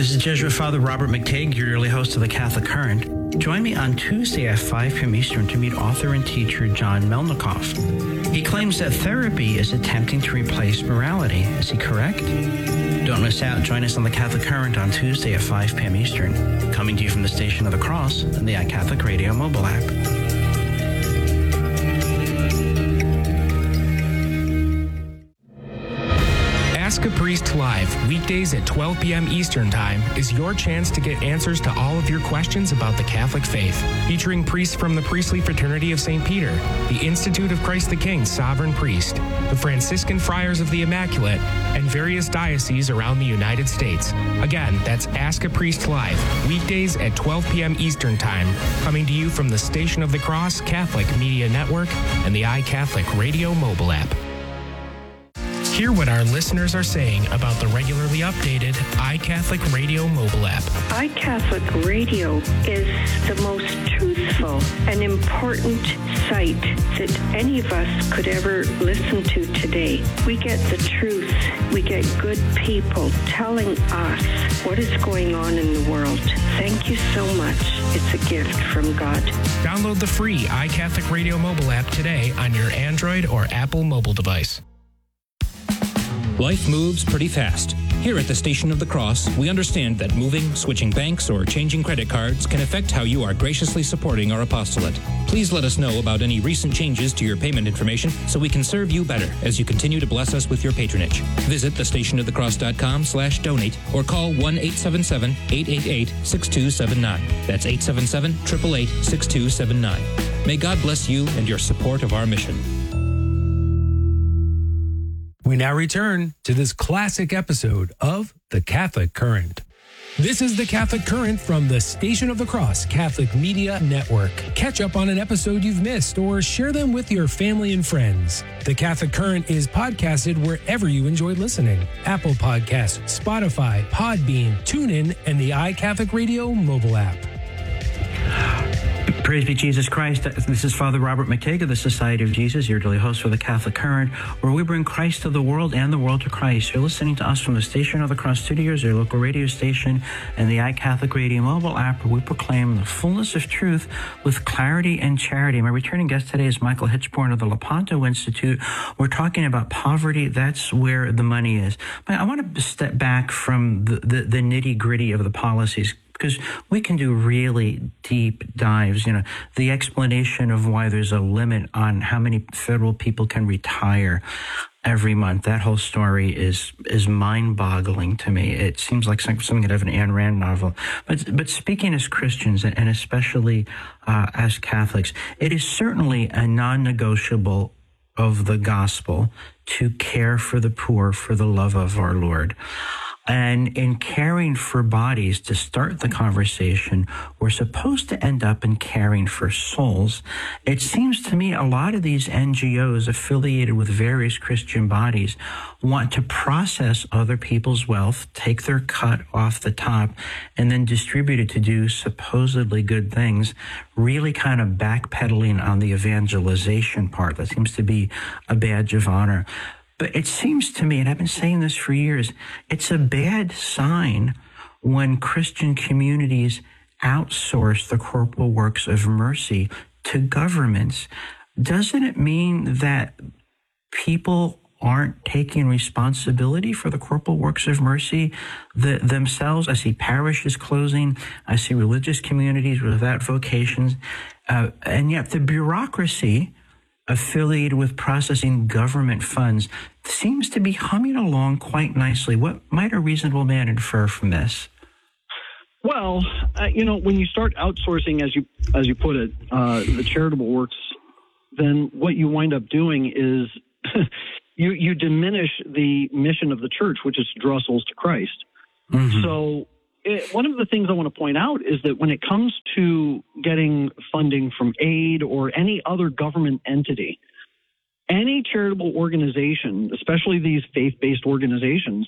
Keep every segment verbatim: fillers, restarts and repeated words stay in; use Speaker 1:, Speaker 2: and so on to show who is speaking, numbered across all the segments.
Speaker 1: This is Jesuit Father Robert McTague, your yearly host of the Catholic Current. Join me on Tuesday at five p.m. Eastern to meet author and teacher John Melnikoff. He claims that therapy is attempting to replace morality. Is he correct? Don't miss out. Join us on the Catholic Current on Tuesday at five p.m. Eastern. Coming to you from the Station of the Cross and the iCatholic Radio mobile app.
Speaker 2: Ask a Priest Live, weekdays at twelve p.m. Eastern Time, is your chance to get answers to all of your questions about the Catholic faith. Featuring priests from the Priestly Fraternity of Saint Peter, the Institute of Christ the King Sovereign Priest, the Franciscan Friars of the Immaculate, and various dioceses around the United States. Again, that's Ask a Priest Live, weekdays at twelve p.m. Eastern Time, coming to you from the Station of the Cross Catholic Media Network and the iCatholic Radio mobile app. Hear what our listeners are saying about the regularly updated iCatholic Radio mobile app.
Speaker 3: iCatholic Radio is the most truthful and important site that any of us could ever listen to today. We get the truth. We get good people telling us what is going on in the world. Thank you so much. It's a gift from God.
Speaker 2: Download the free iCatholic Radio mobile app today on your Android or Apple mobile device.
Speaker 4: Life moves pretty fast. Here at the Station of the Cross, we understand that moving, switching banks, or changing credit cards can affect how you are graciously supporting our apostolate. Please let us know about any recent changes to your payment information so we can serve you better as you continue to bless us with your patronage. Visit thestationofthecross.com slash donate or call one eight seven seven, eight eight eight, six two seven nine. That's eight seven seven, eight eight eight, six two seven nine. May God bless you and your support of our mission.
Speaker 5: We now return to this classic episode of The Catholic Current. This is The Catholic Current from the Station of the Cross Catholic Media Network. Catch up on an episode you've missed or share them with your family and friends. The Catholic Current is podcasted wherever you enjoy listening. Apple Podcasts, Spotify, Podbean, TuneIn, and the iCatholic Radio mobile app.
Speaker 1: Praise be Jesus Christ. This is Father Robert McTague of the Society of Jesus, your daily host for the Catholic Current, where we bring Christ to the world and the world to Christ. You're listening to us from the Station of the Cross Studios, your local radio station, and the iCatholic Radio mobile app, where we proclaim the fullness of truth with clarity and charity. My returning guest today is Michael Hitchborn of the Lepanto Institute. We're talking about poverty. That's where the money is. I want to step back from the, the, the nitty-gritty of the policies, because we can do really deep dives. You know, the explanation of why there's a limit on how many federal people can retire every month. That whole story is is mind-boggling to me. It seems like something out of an Ayn Rand novel. But but speaking as Christians, and especially uh, as Catholics, it is certainly a non-negotiable of the gospel to care for the poor for the love of our Lord. And in caring for bodies, to start the conversation, we're supposed to end up in caring for souls. It seems to me a lot of these N G Os affiliated with various Christian bodies want to process other people's wealth, take their cut off the top, and then distribute it to do supposedly good things, really kind of backpedaling on the evangelization part. That seems to be a badge of honor. But it seems to me, and I've been saying this for years, it's a bad sign when Christian communities outsource the corporal works of mercy to governments. Doesn't it mean that people aren't taking responsibility for the corporal works of mercy the, themselves? I see parishes closing. I see religious communities without vocations. Uh, and yet the bureaucracy affiliated with processing government funds seems to be humming along quite nicely. What might a reasonable man infer from this?
Speaker 6: Well, uh, you know, when you start outsourcing, as you as you put it, uh, the charitable works, then what you wind up doing is you you diminish the mission of the church, which is to draw souls to Christ. Mm-hmm. So it, one of the things I want to point out is that when it comes to getting funding from aid or any other government entity, any charitable organization, especially these faith-based organizations,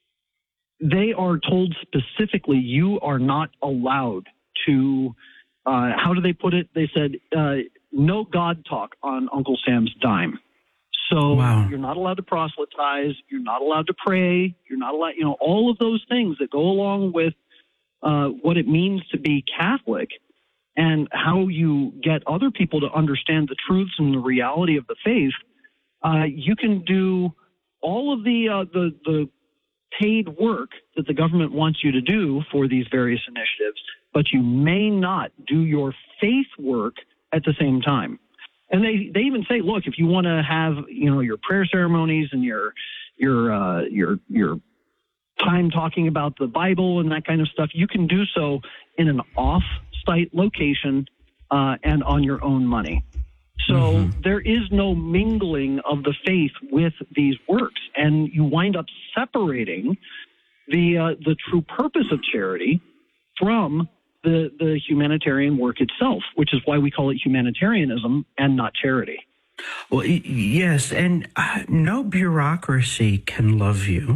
Speaker 6: they are told specifically you are not allowed to, uh, how do they put it? They said, uh, no God talk on Uncle Sam's dime. So
Speaker 1: wow.
Speaker 6: You're not allowed to proselytize. You're not allowed to pray. You're not allowed, you know, all of those things that go along with uh, what it means to be Catholic and how you get other people to understand the truths and the reality of the faith. Uh, you can do all of the, uh, the, the paid work that the government wants you to do for these various initiatives, but you may not do your faith work at the same time. And they, they even say, look, if you want to have, you know, your prayer ceremonies and your your uh, your your time talking about the Bible and that kind of stuff, you can do so in an off-site location uh, and on your own money. So mm-hmm. there is no mingling of the faith with these works, and you wind up separating the uh, the true purpose of charity from the, the humanitarian work itself, which is why we call it humanitarianism and not charity.
Speaker 1: Well, yes, and uh, no bureaucracy can love you.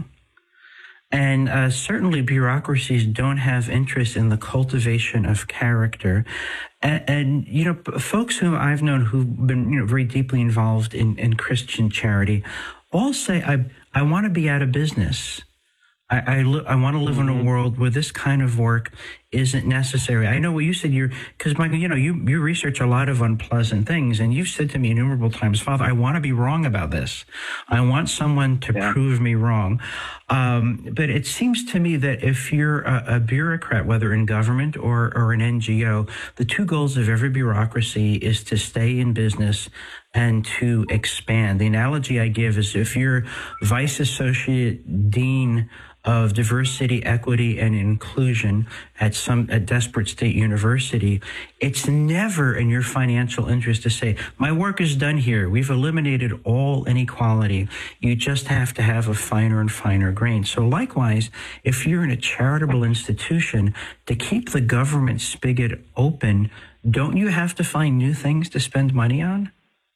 Speaker 1: And uh, certainly bureaucracies don't have interest in the cultivation of character. And, and, you know, folks who I've known who've been, you know, very deeply involved in, in Christian charity all say, I, I want to be out of business. I, I, li- I want to live in a world where this kind of work isn't necessary. I know what you said, you're, because Michael, you know, you, you research a lot of unpleasant things, and you've said to me innumerable times, Father, I want to be wrong about this. I want someone to yeah. prove me wrong. Um, but it seems to me that if you're a, a bureaucrat, whether in government or, or an N G O, the two goals of every bureaucracy is to stay in business and to expand. The analogy I give is if you're vice associate dean of diversity, equity, and inclusion at some at Desperate State University, it's never in your financial interest to say, my work is done here. We've eliminated all inequality. You just have to have a finer and finer grain. So likewise, if you're in a charitable institution, to keep the government spigot open, don't you have to find new things to spend money on?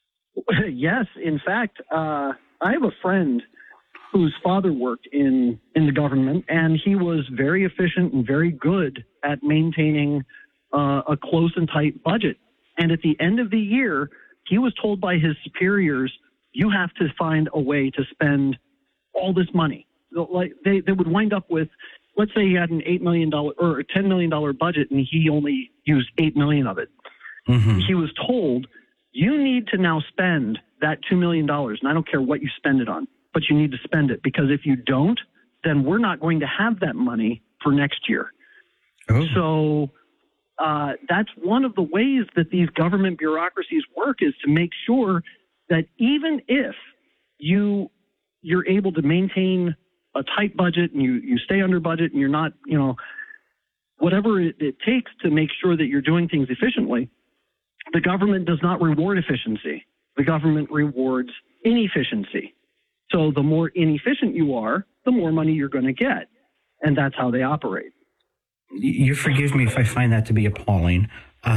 Speaker 6: Yes. In fact, uh, I have a friend whose father worked in, in the government, and he was very efficient and very good at maintaining uh, a close and tight budget. And at the end of the year, he was told by his superiors, you have to find a way to spend all this money. Like they, they would wind up with, let's say he had an eight million dollars or a ten million dollars budget, and he only used eight million dollars of it. Mm-hmm. He was told, you need to now spend that two million dollars, and I don't care what you spend it on, but you need to spend it, because if you don't, then we're not going to have that money for next year. Oh. So uh, that's one of the ways that these government bureaucracies work, is to make sure that even if you, you're able to maintain a tight budget and you, you stay under budget and you're not, you know, whatever it, it takes to make sure that you're doing things efficiently, the government does not reward efficiency. The government rewards inefficiency. So the more inefficient you are, the more money you're going to get. And that's how they operate.
Speaker 1: You forgive me if I find that to be appalling. Uh,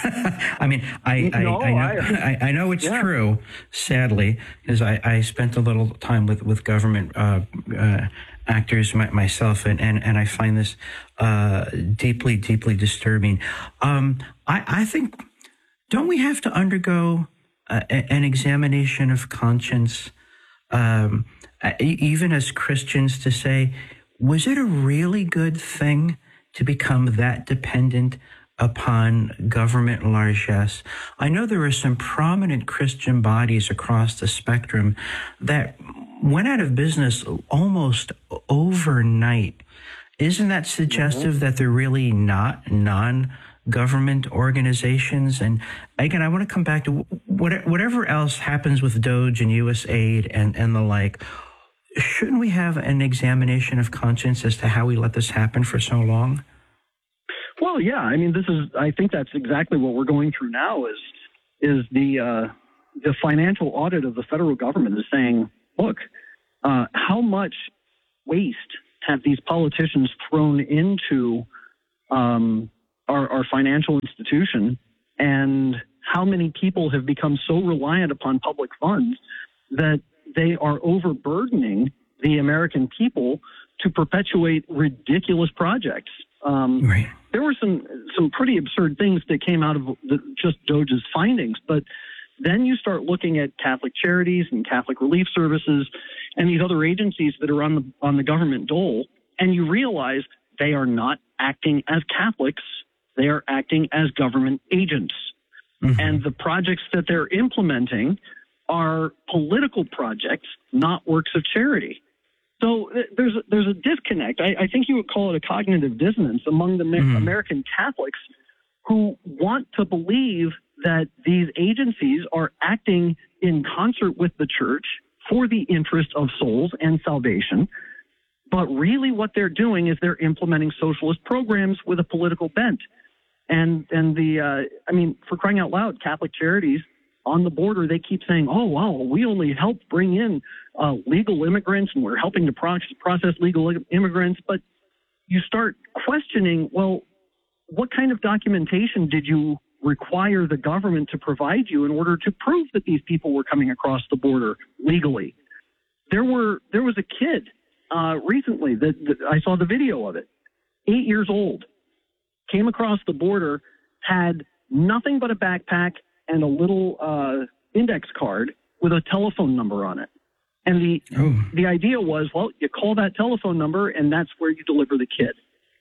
Speaker 1: I mean, I, I, no, I, know, I, I know it's yeah. true, sadly, because I, I spent a little time with, with government uh, uh, actors my, myself, and, and, and I find this uh, deeply, deeply disturbing. Um, I, I think, don't we have to undergo uh, an examination of conscience, um, even as Christians, to say, was it a really good thing to become that dependent upon government largesse? I know there are some prominent Christian bodies across the spectrum that went out of business almost overnight. Isn't that suggestive mm-hmm. that they're really not non-government organizations? And again, I want to come back to whatever else happens with Doge and U S Aid and, and the like. Shouldn't we have an examination of conscience as to how we let this happen for so long?
Speaker 6: Well, yeah. I mean, this is, I think that's exactly what we're going through now is, is the, uh, the financial audit of the federal government is saying, look, uh, how much waste have these politicians thrown into, um, our, our financial institution, and how many people have become so reliant upon public funds that they are overburdening the American people to perpetuate ridiculous projects. Um,
Speaker 1: right.
Speaker 6: There were some some pretty absurd things that came out of the, just Doge's findings, but Then you start looking at Catholic Charities and Catholic Relief Services and these other agencies that are on the on the government dole, and you realize they are not acting as Catholics. They are acting as government agents. Mm-hmm. And the projects that they're implementing are political projects, not works of charity. So there's a, there's a disconnect. I, I think you would call it a cognitive dissonance among the mm-hmm. American Catholics who want to believe that these agencies are acting in concert with the church for the interest of souls and salvation. But really what they're doing is they're implementing socialist programs with a political bent. And, and the, uh, I mean, for crying out loud, Catholic Charities on the border, they keep saying, oh, wow, we only help bring in uh, legal immigrants and we're helping to pro- process legal immigrants. But you start questioning, well, what kind of documentation did you require the government to provide you in order to prove that these people were coming across the border legally? There were there was a kid uh, recently that, that I saw the video of it, eight years old, came across the border, had nothing but a backpack and a little uh, index card with a telephone number on it. And the oh. the idea was, well, you call that telephone number and that's where you deliver the kid.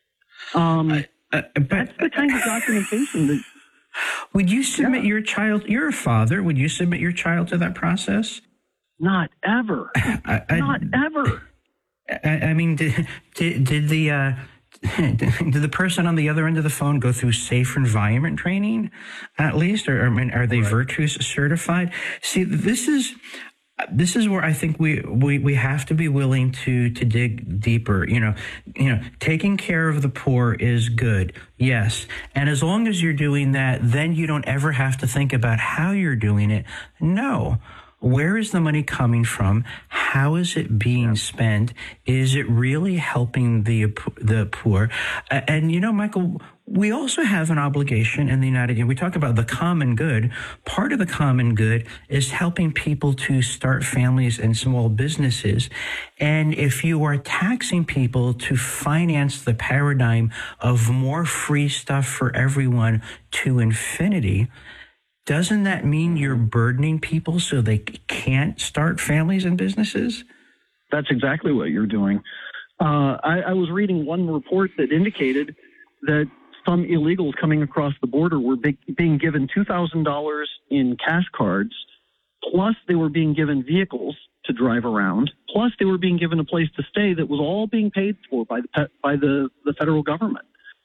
Speaker 6: Um, I, uh, but, that's the kind of documentation that.
Speaker 1: Would you submit
Speaker 6: yeah.
Speaker 1: your child? You're a father. Would you submit your child to that process?
Speaker 6: Not ever. I, I, Not ever.
Speaker 1: I, I mean, did, did, did the uh, did the person on the other end of the phone go through safe environment training, at least, or I mean, are they right. Virtues certified? See, this is. This is where I think we, we, we have to be willing to, to dig deeper. You know, you know, taking care of the poor is good. Yes. And as long as you're doing that, then you don't ever have to think about how you're doing it. No. Where is the money coming from? How is it being spent? Is it really helping the the poor? And, you know, Michael, we also have an obligation in the United States. We talk about the common good. Part of the common good is helping people to start families and small businesses. And if you are taxing people to finance the paradigm of more free stuff for everyone to infinity, doesn't that mean you're burdening people so they can't start families and businesses?
Speaker 6: That's exactly what you're doing. Uh, I, I was reading one report that indicated that some illegals coming across the border were be- being given two thousand dollars in cash cards, plus they were being given vehicles to drive around, plus they were being given a place to stay that was all being paid for by the pe- by the, the federal government.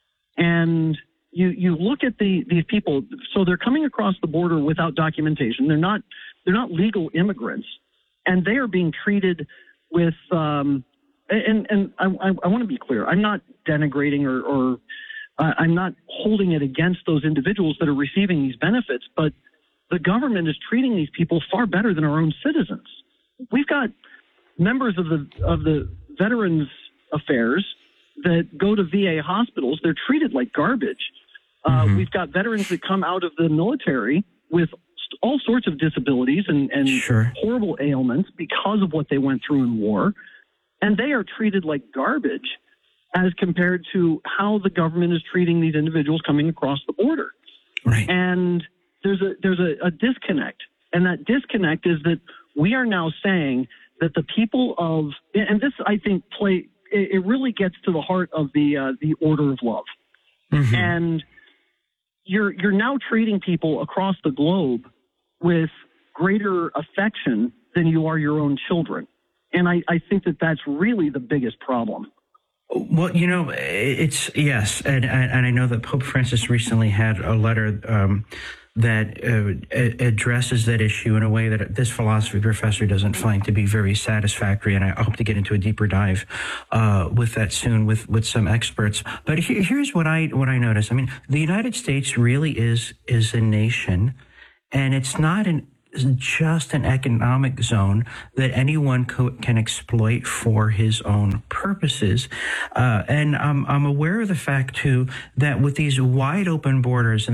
Speaker 6: And You you look at the these people, so they're coming across the border without documentation. They're not they're not legal immigrants, and they are being treated with. Um, and and I, I, I want to be clear. I'm not denigrating or, or uh, I'm not holding it against those individuals that are receiving these benefits. But the government is treating these people far better than our own citizens. We've got members of the of the Veterans Affairs that go to V A hospitals. They're treated like garbage. Uh, mm-hmm. We've got veterans that come out of the military with all sorts of disabilities and, and
Speaker 1: sure.
Speaker 6: horrible ailments because of what they went through in war. And they are treated like garbage as compared to how the government is treating these individuals coming across the border.
Speaker 1: Right.
Speaker 6: And there's a, there's a, a disconnect. And that disconnect is that we are now saying that the people of, and this I think play, it really gets to the heart of the, uh, the order of love. Mm-hmm. And You're you're now treating people across the globe with greater affection than you are your own children. And I, I think that that's really the biggest problem.
Speaker 1: Well, you know, it's, yes. And, and I know that Pope Francis recently had a letter um, that uh, addresses that issue in a way that this philosophy professor doesn't find to be very satisfactory. And I hope to get into a deeper dive uh, with that soon with, with some experts. But he, here's what I what I notice. I mean, the United States really is is a nation, and it's not an just an economic zone that anyone co- can exploit for his own purposes. Uh, and I'm, I'm aware of the fact, too, that with these wide open borders,